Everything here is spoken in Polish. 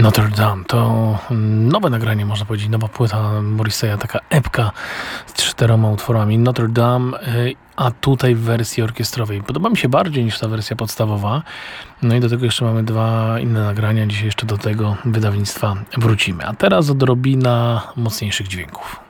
Notre Dame to nowe nagranie, można powiedzieć, nowa płyta Morrissey'a, taka epka z 4 utworami Notre Dame, a tutaj w wersji orkiestrowej. Podoba mi się bardziej niż ta wersja podstawowa. No i do tego jeszcze mamy 2 inne nagrania. Dzisiaj jeszcze do tego wydawnictwa wrócimy. A teraz odrobina mocniejszych dźwięków.